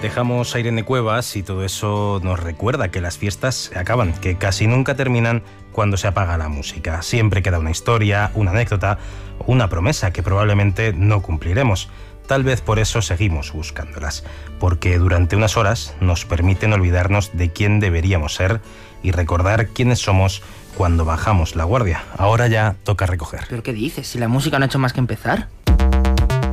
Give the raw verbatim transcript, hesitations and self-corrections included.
Dejamos a Irene Cuevas y todo eso nos recuerda que las fiestas se acaban, que casi nunca terminan cuando se apaga la música. Siempre queda una historia, una anécdota o una promesa que probablemente no cumpliremos. Tal vez por eso seguimos buscándolas, porque durante unas horas nos permiten olvidarnos de quién deberíamos ser y recordar quiénes somos cuando bajamos la guardia. Ahora ya toca recoger. ¿Pero qué dices? Si la música no ha hecho más que empezar.